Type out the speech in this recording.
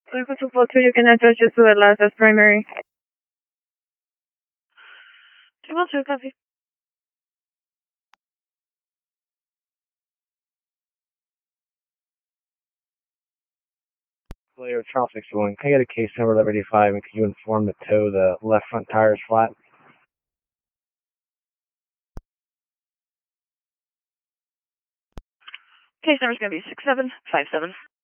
242, you can address just to the last as primary. 212, copy. Player Charles 61, can I get a case number 1185 and can you inform the tow the left front tire is flat? Case number is going to be 6757.